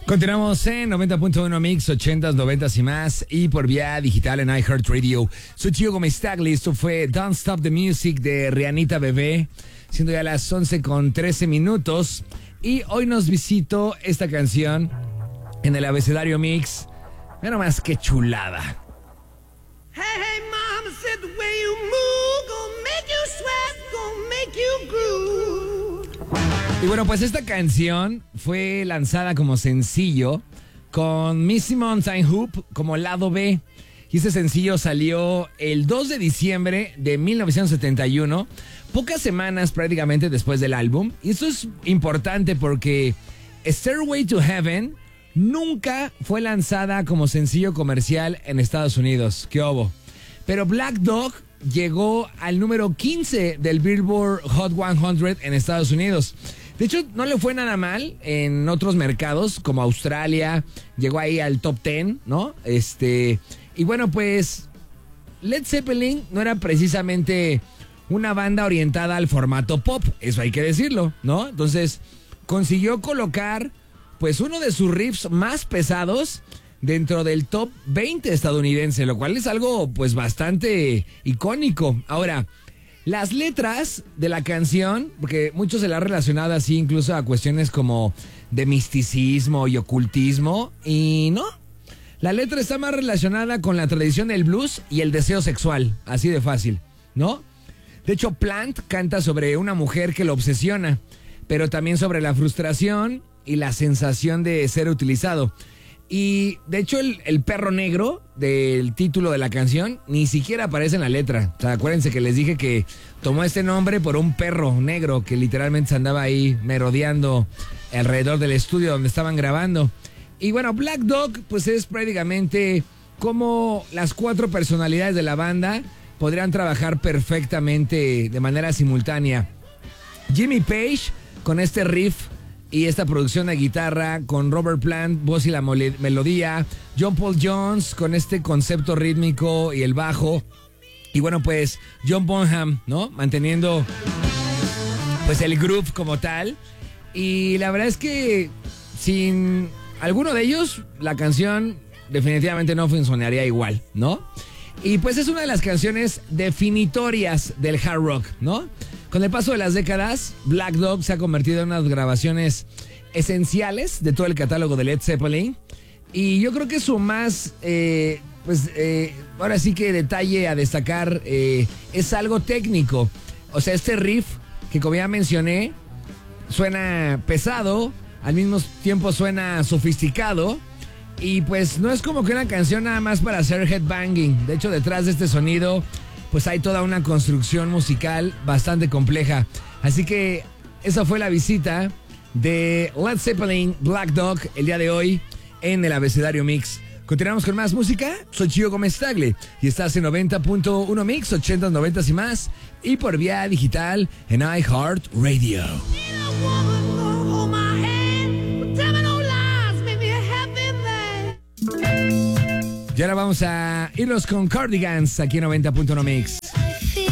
Continuamos en 90.1 Mix, 80s, 90s y más, y por vía digital en iHeartRadio. Soy Chio Gómez Tagle, esto fue Don't Stop the Music de Rihanna Bebé, siendo ya las 11:13. Y hoy nos visitó esta canción en el abecedario Mix. Mira nomás qué chulada. Hey, hey, mama said the way you move, gonna make you sweat, gonna make you groove. Y bueno, pues esta canción fue lanzada como sencillo con Missy Mountain Hoop como lado B. Y este sencillo salió el 2 de diciembre de 1971, pocas semanas prácticamente después del álbum. Y esto es importante porque Stairway to Heaven nunca fue lanzada como sencillo comercial en Estados Unidos. ¿Qué hubo? Pero Black Dog llegó al número 15 del Billboard Hot 100 en Estados Unidos. De hecho, no le fue nada mal en otros mercados como Australia. Llegó ahí al top 10, ¿no? Y bueno, pues Led Zeppelin no era precisamente una banda orientada al formato pop. Eso hay que decirlo, ¿no? Entonces, consiguió colocar pues uno de sus riffs más pesados dentro del top 20 estadounidense, lo cual es algo pues bastante icónico. Ahora, las letras de la canción, porque muchos se la han relacionado así incluso a cuestiones como de misticismo y ocultismo, y no. La letra está más relacionada con la tradición del blues y el deseo sexual, así de fácil, ¿no? De hecho, Plant canta sobre una mujer que lo obsesiona, pero también sobre la frustración y la sensación de ser utilizado. Y de hecho el perro negro del título de la canción ni siquiera aparece en la letra. O sea, acuérdense que les dije que tomó este nombre por un perro negro que literalmente se andaba ahí merodeando alrededor del estudio donde estaban grabando. Y bueno, Black Dog pues es prácticamente como las cuatro personalidades de la banda podrían trabajar perfectamente de manera simultánea. Jimmy Page con este riff y esta producción de guitarra con Robert Plant, voz y la melodía. John Paul Jones con este concepto rítmico y el bajo. Y bueno, pues John Bonham, ¿no? Manteniendo pues el groove como tal. Y la verdad es que sin alguno de ellos, la canción definitivamente no funcionaría igual, ¿no? Y pues es una de las canciones definitorias del hard rock, ¿no? Con el paso de las décadas, Black Dog se ha convertido en unas grabaciones esenciales de todo el catálogo de Led Zeppelin. Y yo creo que su más, ahora sí que detalle a destacar es algo técnico. O sea, este riff que como ya mencioné, suena pesado, al mismo tiempo suena sofisticado. Y pues no es como que una canción nada más para hacer headbanging. De hecho, detrás de este sonido pues hay toda una construcción musical bastante compleja. Así que esa fue la visita de Led Zeppelin Black Dog el día de hoy en el abecedario Mix. Continuamos con más música. Soy Chio Gómez Tagle y estás en 90.1 Mix, 80s, 90s y más, y por vía digital en iHeartRadio. Y ahora vamos a irnos con Cardigans aquí en 90.1 Mix.